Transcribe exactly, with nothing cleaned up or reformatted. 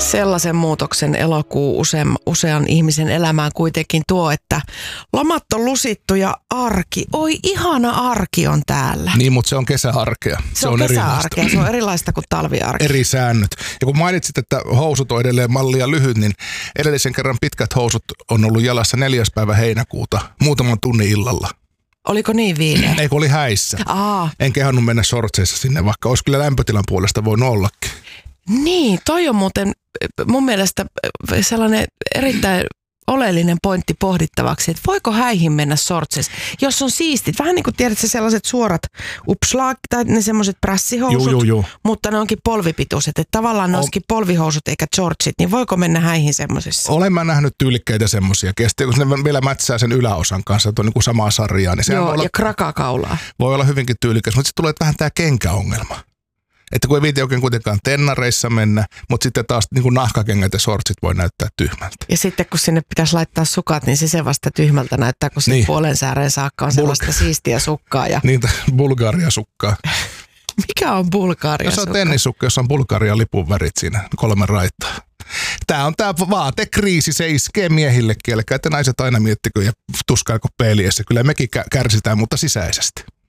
Sellaisen muutoksen elokuu usean, usean ihmisen elämään kuitenkin tuo, että lomat on lusittu ja arki. Oi, ihana arki on täällä. Niin, mutta se on kesäarkea. Se, se on, on kesäarkea, se on erilaista kuin talviarkea. Eri säännöt. Ja kun mainitsit, että housut on edelleen mallia lyhyt, niin edellisen kerran pitkät housut on ollut jalassa neljäs päivä heinäkuuta muutaman tunnin illalla. Oliko niin viileä? Eikö oli häissä. Aa. En kehannut mennä sortseissa sinne, vaikka olisi kyllä lämpötilan puolesta voinut ollakin. Niin, toi on muuten mun mielestä sellainen erittäin oleellinen pointti pohdittavaksi, että voiko häihin mennä sortseissa, jos on siistit. Vähän niin kuin tiedätkö sellaiset suorat upslaak tai ne semmoiset prässihousut, juu, juu, juu. mutta ne onkin polvipituiset. Että tavallaan ne olisikin polvihousut eikä shortsit, niin voiko mennä häihin semmoisissa? Olen mä nähnyt tyylikkäitä semmoisia. Kesti, kun ne vielä mätsää sen yläosan kanssa, että on niin kuin samaa sarjaa. Niin joo, voi olla, ja krakakaulaa. Voi olla hyvinkin tyylikäs, mutta sitten tulee vähän tämä kenkäongelma. Että kun ei viiti oikein kuitenkaan tennareissa mennä, mutta sitten taas niin kuin nahkakengät ja shortsit voi näyttää tyhmältä. Ja sitten kun sinne pitäisi laittaa sukat, niin se se vasta tyhmältä näyttää, kun niin. Puolen sääreen saakka on sellaista Bulga- siistiä sukkaa. Ja... Niitä Bulgaria-sukkaa. Mikä on Bulgaria-sukka? Se on tennissukka, jossa on Bulgarian lipun värit siinä, kolme raittaa. Tämä on tämä vaatekriisi, se iskee miehillekin, eli että naiset aina miettikö ja tuskailko peiliessä. Kyllä mekin kärsitään, mutta sisäisesti.